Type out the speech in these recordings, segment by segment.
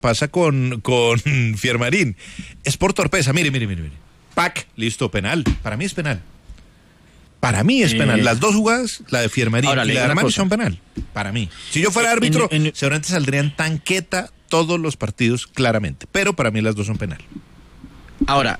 pasa con Fiermarín. Es por torpeza. Mire. Pac, listo, penal. Para mí es penal. Las dos jugadas, la de Fiermarín y la de Armani, son penal. Para mí. Si yo fuera árbitro, seguramente saldrían tanqueta todos los partidos, claramente. Pero para mí las dos son penal. Ahora,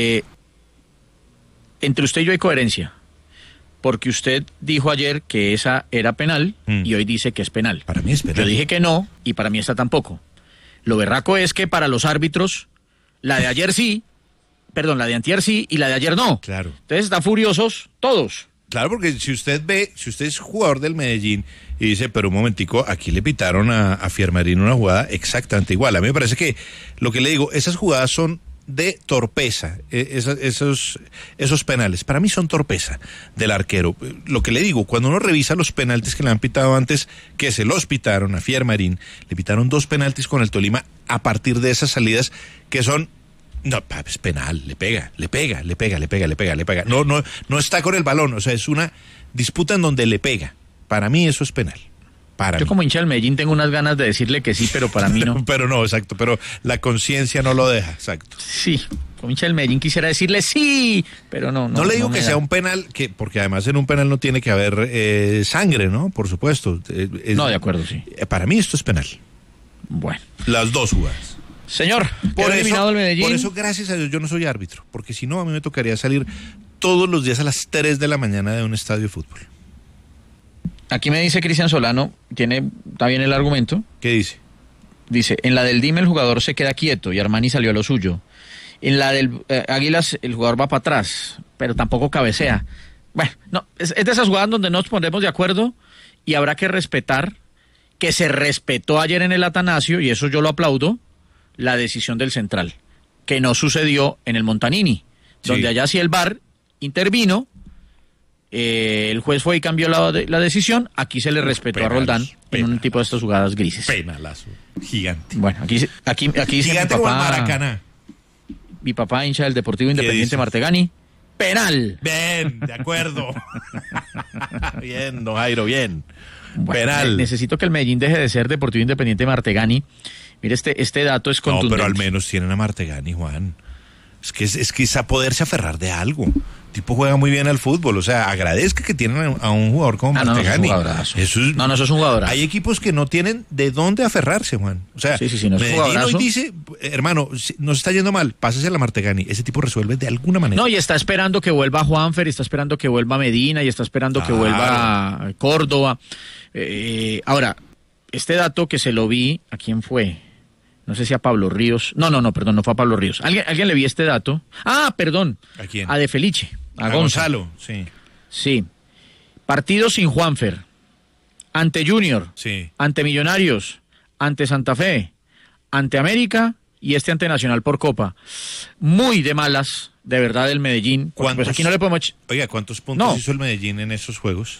entre usted y yo hay coherencia. Porque usted dijo ayer que esa era penal y hoy dice que es penal. Para mí es penal. Yo dije que no y para mí esta tampoco. Lo berraco es que para los árbitros, la de ayer sí, la de antier sí y la de ayer no. Claro. Entonces están furiosos todos. Claro, porque si usted es jugador del Medellín y dice, pero un momentico, aquí le pitaron a Fiermarín una jugada exactamente igual. A mí me parece que, lo que le digo, esas jugadas son de torpeza, esos penales, para mí son torpeza del arquero. Lo que le digo, cuando uno revisa los penaltis que le han pitado antes, que se los pitaron a Fiermarín, le pitaron 2 penaltis con el Tolima a partir de esas salidas que son... No, es penal, le pega. No está con el balón, o sea, es una disputa en donde le pega. Para mí eso es penal. Yo como hincha del Medellín tengo unas ganas de decirle que sí, pero para mí no. Pero no, exacto, pero la conciencia no lo deja, exacto. Sí, como hincha del Medellín quisiera decirle sí, pero no. No le digo que sea un penal, porque además en un penal no tiene que haber sangre, ¿no? Por supuesto. No, de acuerdo, sí. Para mí esto es penal. Bueno. Las dos jugadas. Señor, por eliminado el Medellín. Por eso, gracias a Dios, yo no soy árbitro, porque si no, a mí me tocaría salir todos los días a las 3 de la mañana de un estadio de fútbol. Aquí me dice Cristian Solano, está bien el argumento. ¿Qué dice? Dice, en la del Dime el jugador se queda quieto y Armani salió a lo suyo. En la del Águilas el jugador va para atrás, pero tampoco cabecea. Bueno, no, es de esas jugadas donde nos ponemos de acuerdo y habrá que respetar, que se respetó ayer en el Atanasio, y eso yo lo aplaudo, la decisión del central, que no sucedió en el Montanini, donde allá sí el VAR intervino, el juez fue y cambió la decisión, aquí se le respetó a Roldán en un tipo de estas jugadas grises. Penalazo, gigante. Bueno, aquí dice gigante mi papá, Maracaná. Mi papá, hincha del Deportivo Independiente Martegani, penal. Bien, de acuerdo. Bien, don Jairo, bien. Bueno, penal. Necesito que el Medellín deje de ser Deportivo Independiente Martegani. Mire, este dato es contundente. No, pero al menos tienen a Martegani, Juan. Es que es a poderse aferrar de algo. El tipo juega muy bien al fútbol, o sea, agradezca que tienen a un jugador como Martegani. No, eso es un jugadorazo. Hay equipos que no tienen de dónde aferrarse, Juan. O sea, sí, no es Medellín hoy dice, hermano, nos está yendo mal, pásese a la Martegani. Ese tipo resuelve de alguna manera. No, y está esperando que vuelva Juanfer, y está esperando que vuelva Medina, y está esperando que vuelva Córdoba. Ahora, este dato que se lo vi, ¿a quién fue? No sé si a Pablo Ríos. No fue a Pablo Ríos. ¿Alguien le vi este dato? Perdón. ¿A quién? A De Felice. A Gonzalo, sí. Sí. Partido sin Juanfer. Ante Junior. Sí. Ante Millonarios. Ante Santa Fe. Ante América. Y ante Nacional por Copa. Muy de malas, de verdad, el Medellín. Pues aquí no le podemos... Oiga, ¿cuántos puntos hizo el Medellín en esos juegos?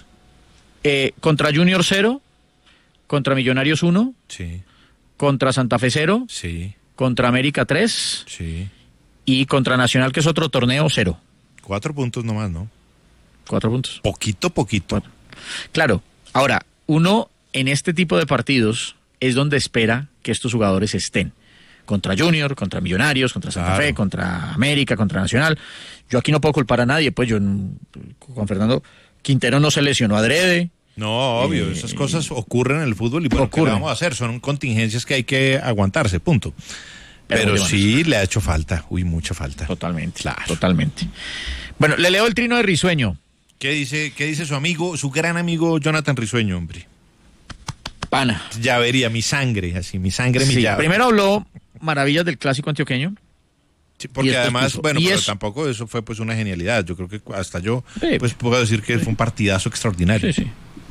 Contra Junior 0. Contra Millonarios 1. Sí. Contra Santa Fe 0. Sí. Contra América 3. Sí. Y contra Nacional, que es otro torneo, 0. 4 puntos nomás, ¿no? 4 puntos. Poquito. 4. Claro. Ahora, uno en este tipo de partidos es donde espera que estos jugadores estén. Contra Junior, contra Millonarios, contra Santa Fe, contra América, contra Nacional. Yo aquí no puedo culpar a nadie, pues Juan Fernando Quintero no se lesionó adrede. No, obvio, esas cosas ocurren en el fútbol y bueno, ¿qué le vamos a hacer? Son contingencias que hay que aguantarse, punto. Pero sí le ha hecho falta, mucha falta. Totalmente, claro. Totalmente. Bueno, le leo el trino de Risueño. ¿Qué dice su amigo, su gran amigo Jonathan Risueño, hombre? Pana. Ya vería, mi sangre, mi llave. Primero habló maravillas del clásico antioqueño. Sí, porque además, pero tampoco eso fue pues una genialidad. Yo creo que hasta yo pues puedo decir que fue un partidazo extraordinario. Sí.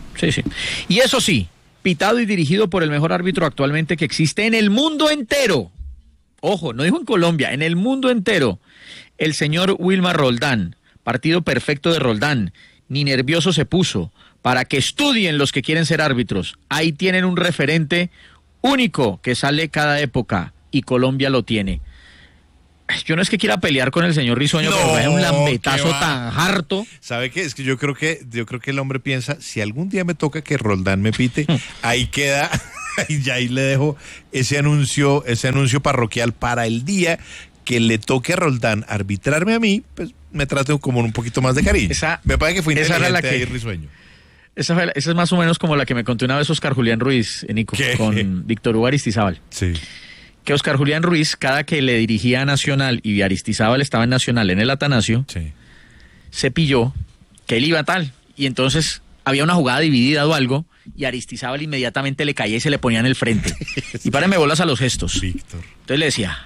Y eso sí, pitado y dirigido por el mejor árbitro actualmente que existe en el mundo entero. Ojo, no dijo en Colombia, en el mundo entero. El señor Wilmar Roldán. Partido perfecto de Roldán. Ni nervioso se puso. Para que estudien los que quieren ser árbitros. Ahí tienen un referente único que sale cada época. Y Colombia lo tiene. Yo no es que quiera pelear con el señor Risueño, pero es un lambetazo tan harto. ¿Sabe qué? Es que yo creo que el hombre piensa, si algún día me toca que Roldán me pite, ahí queda Y ahí le dejo ese anuncio parroquial para el día que le toque a Roldán arbitrarme a mí, pues me trate como un poquito más de cariño. Me parece que fue inteligente ahí, risueño. Esa es más o menos como la que me contó una vez Oscar Julián Ruiz, Nico, con Víctor Hugo Aristizábal. Sí. Que Oscar Julián Ruiz, cada que le dirigía a Nacional y Aristizábal estaba en Nacional en el Atanasio, sí, se pilló que él iba tal. Y entonces había una jugada dividida o algo, y Aristizábal inmediatamente le caía y se le ponía en el frente. Y páreme bolas a los gestos. Víctor. Entonces le decía: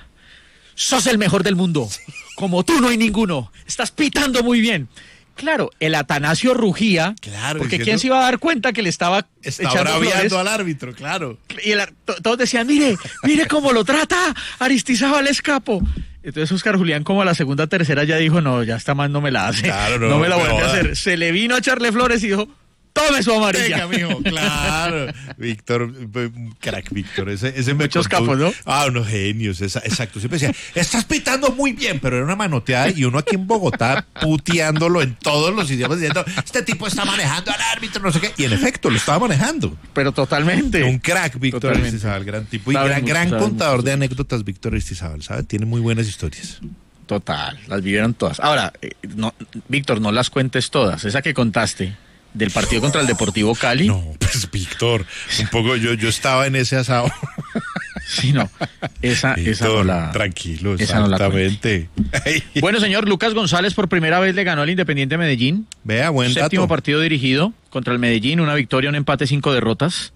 sos el mejor del mundo, como tú no hay ninguno, estás pitando muy bien. Claro, el Atanasio rugía, claro, porque ¿quién se iba a dar cuenta que le estaba echando flores al árbitro, claro? Y todos decían: mire cómo lo trata Aristizábal es capo. Entonces Oscar Julián, como a la segunda, tercera, ya dijo: no, ya está más, no me la hace, claro, no me la vuelve a hacer. Se le vino a echarle flores y dijo: tome su amarilla. Venga, mijo, claro. Víctor, crack Víctor, ese muchos capos, ¿no? Unos genios, exacto. Siempre decía: estás pitando muy bien, pero era una manoteada, y uno aquí en Bogotá puteándolo en todos los idiomas, diciendo: este tipo está manejando al árbitro, no sé qué. Y en efecto, lo estaba manejando. Pero totalmente. Un crack, Víctor Aristizábal, gran tipo. Y gran contador de anécdotas, Víctor Aristizábal, ¿sabes? Tiene muy buenas historias. Total, las vivieron todas. Ahora, Víctor, no las cuentes todas. Esa que contaste del partido contra el Deportivo Cali. No, pues Víctor, un poco yo estaba en ese asado. Sí, no. Esa no la. Tranquilo, esa exactamente. No la bueno, señor, Lucas González por primera vez le ganó al Independiente Medellín. Vea, buen dato. Séptimo partido dirigido contra el Medellín, una victoria, un empate, 5 derrotas.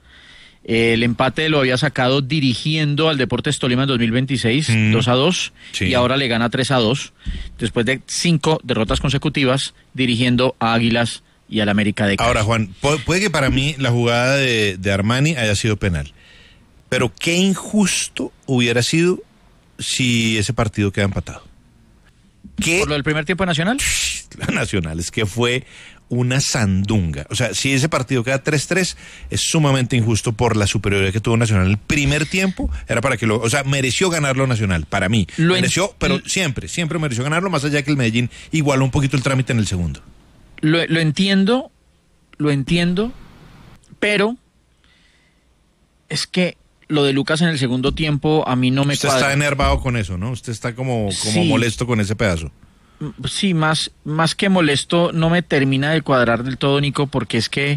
El empate lo había sacado dirigiendo al Deportes Tolima en 2026, 2-2, sí, y ahora le gana 3-2, después de 5 derrotas consecutivas, dirigiendo a Águilas y al América de Cali. Ahora, Juan, puede que para mí la jugada de Armani haya sido penal, pero qué injusto hubiera sido si ese partido queda empatado. ¿Por lo del primer tiempo de Nacional? La Nacional, es que fue una sandunga. O sea, si ese partido queda 3-3, es sumamente injusto por la superioridad que tuvo Nacional. El primer tiempo era para que mereció ganarlo Nacional, para mí. Mereció, pero siempre mereció ganarlo, más allá que el Medellín igualó un poquito el trámite en el segundo. Lo entiendo, pero es que lo de Lucas en el segundo tiempo a mí no me cuadra. Usted está enervado con eso, ¿no? Usted está como sí, molesto con ese pedazo. Sí, más que molesto, no me termina de cuadrar del todo, Nico, porque es que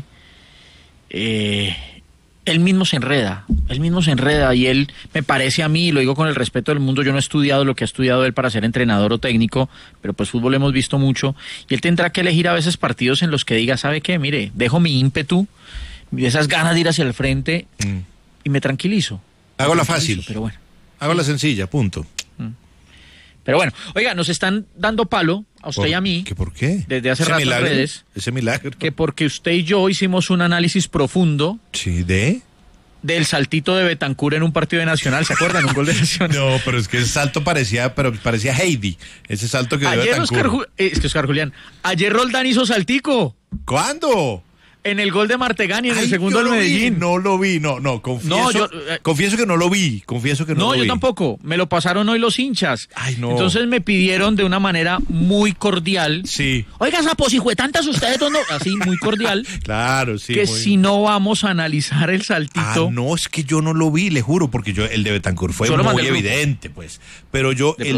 él mismo se enreda y él, me parece a mí, y lo digo con el respeto del mundo, yo no he estudiado lo que ha estudiado él para ser entrenador o técnico, pero pues fútbol hemos visto mucho, y él tendrá que elegir a veces partidos en los que diga: ¿sabe qué? Mire, dejo mi ímpetu, esas ganas de ir hacia el frente y me tranquilizo. Hago la fácil, pero bueno. Hago la sencilla, punto. Pero bueno, oiga, nos están dando palo a usted y a mí. ¿Por qué? Desde hace rato en redes. Ese milagro. Que porque usted y yo hicimos un análisis profundo. Sí, del saltito de Betancur en un partido de Nacional, ¿se acuerdan? Un gol de Nacional. No, pero es que ese salto parecía Heidi. Ese salto que dio Betancur. Es que Oscar Julián, ayer Roldán hizo saltico. ¿Cuándo? En el gol de Martegani, en el segundo del Medellín. No lo vi, confieso que no lo vi, No, yo tampoco, me lo pasaron hoy los hinchas. Ay, no. Entonces me pidieron de una manera muy cordial. Sí. Oiga, sapos, hijo de tantas ustedes, no, así, muy cordial. Claro, sí. Que si no vamos a analizar el saltito. No, es que yo no lo vi, le juro, porque el de Betancur fue muy evidente, pues. Pero yo, el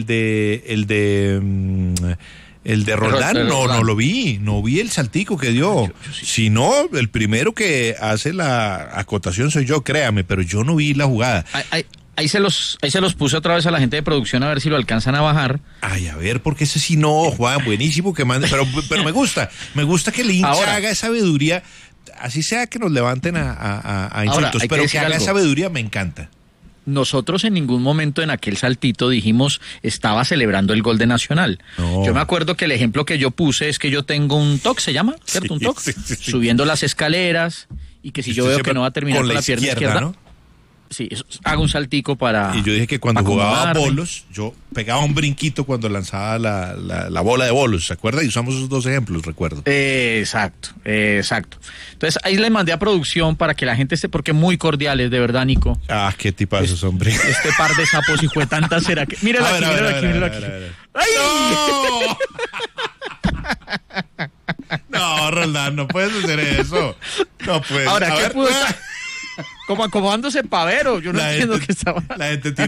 de Roldán no lo vi, no vi el saltico que dio. Yo sí. Si no, el primero que hace la acotación soy yo, créame, pero yo no vi la jugada. Ahí se los puse otra vez a la gente de producción a ver si lo alcanzan a bajar. Ay, a ver, porque ese sí no, Juan, buenísimo que mande, pero me gusta que el hincha haga esa sabiduría, así sea que nos levanten a insultos, pero que haga esa sabiduría me encanta. Nosotros en ningún momento en aquel saltito dijimos estaba celebrando el gol de Nacional. No. Yo me acuerdo que el ejemplo que yo puse es que yo tengo un TOC, ¿se llama? ¿Cierto? Un TOC. Sí. Subiendo las escaleras y que si yo veo que no va a terminar con la pierna izquierda, ¿no? Sí, hago un saltico para. Y yo dije que cuando jugaba bolos, yo pegaba un brinquito cuando lanzaba la bola de bolos, ¿se acuerda? Y usamos esos dos ejemplos, recuerdo. Exacto. Entonces ahí le mandé a producción para que la gente esté, porque muy cordiales, de verdad, Nico. Ah, qué tipazos, hombre. Este par de sapos, hijo de tanta será que. Míralo aquí. ¡Ay! No, Roldán, no puedes hacer eso. No puedes. Ahora, ¿qué pudo estar? como acomodándose en pavero. Yo no entiendo gente, qué estaba. la gente